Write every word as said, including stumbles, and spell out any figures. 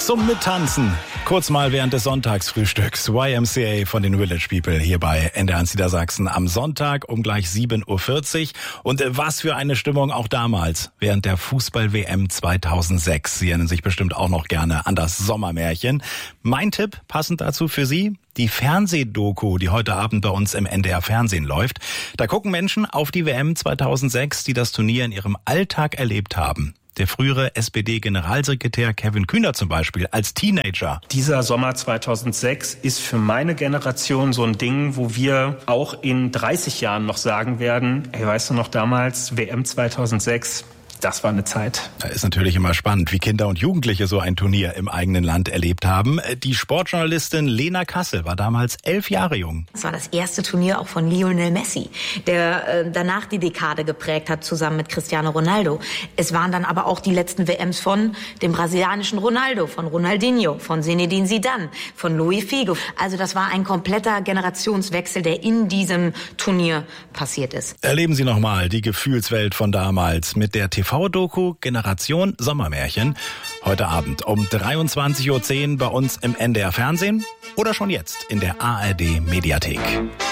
Zum Mittanzen. Kurz mal während des Sonntagsfrühstücks. Y M C A von den Village People hier bei N D R eins Niedersachsen am Sonntag um gleich sieben Uhr vierzig. Und was für eine Stimmung auch damals während der Fußball-W M zweitausendsechs. Sie erinnern sich bestimmt auch noch gerne an das Sommermärchen. Mein Tipp passend dazu für Sie: die Fernsehdoku, die heute Abend bei uns im N D R Fernsehen läuft. Da gucken Menschen auf die W M zweitausendsechs, die das Turnier in ihrem Alltag erlebt haben. Der frühere S P D-Generalsekretär Kevin Kühnert zum Beispiel als Teenager. Dieser Sommer zweitausendsechs ist für meine Generation so ein Ding, wo wir auch in dreißig Jahren noch sagen werden, ey, weißt du noch damals, W M zweitausendsechs, das war eine Zeit. Da ist natürlich immer spannend, wie Kinder und Jugendliche so ein Turnier im eigenen Land erlebt haben. Die Sportjournalistin Lena Kassel war damals elf Jahre jung. Es war das erste Turnier auch von Lionel Messi, der äh, danach die Dekade geprägt hat, zusammen mit Cristiano Ronaldo. Es waren dann aber auch die letzten W Ms von dem brasilianischen Ronaldo, von Ronaldinho, von Zinedine Zidane, von Luis Figo. Also das war ein kompletter Generationswechsel, der in diesem Turnier passiert ist. Erleben Sie nochmal die Gefühlswelt von damals mit der T V-Doku Generation Sommermärchen. Heute Abend um dreiundzwanzig Uhr zehn bei uns im N D R Fernsehen oder schon jetzt in der A R D Mediathek.